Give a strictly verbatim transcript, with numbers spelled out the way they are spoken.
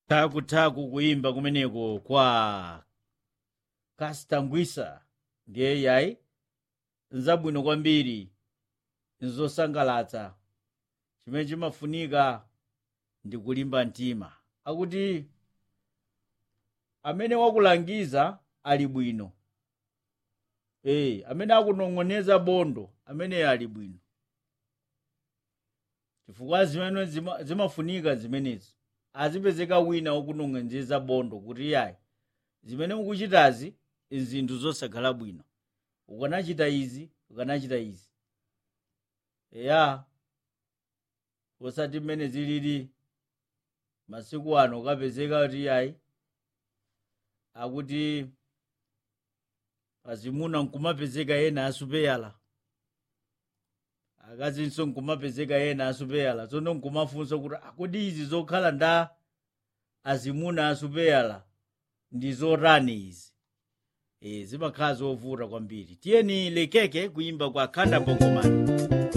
Thaku-thaku kuimba kumeneko kwa Kastangwisa ndiye yayi nzabwino kwambiri nzosangalatsa. Chimene chimafunika ndi kulimba mtima. Akuti amene wakulangiza ali bwino, eh amene akunong'oneza bondo amene ali bwino, chifukwa zimene zima, zimafunika zimenezi azipezeka wina wokunong'oneza bondo kuti yayi zimene mukuchitazi zinthu zosakhala bwino, ukanachita izi ukanachita izi eya osati mmene zilili masiku ano ukapezeka kuti yayi akuti azimuna nkumapezeka yena asupeyala, akazinso nkumapezeka yena asupeyala, tsono nkumafunsa kuti akuti izi zokhala nda azimuna asupeyala ndi zotani izi. E, zimakhala zovuta kwambiri. Tiyeni lekeke kuimba kwa Khanda Bongomani.